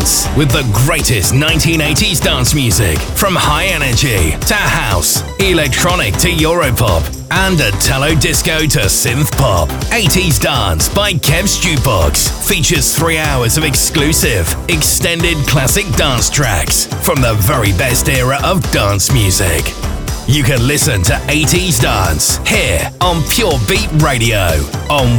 Dance with the greatest 1980s dance music, from high energy to house, electronic to Europop, and Italo disco to synth pop. 80s Dance by Kev's Jukebox features 3 hours of exclusive, extended classic dance tracks from the very best era of dance music. You can listen to 80s Dance here on Pure Beat Radio on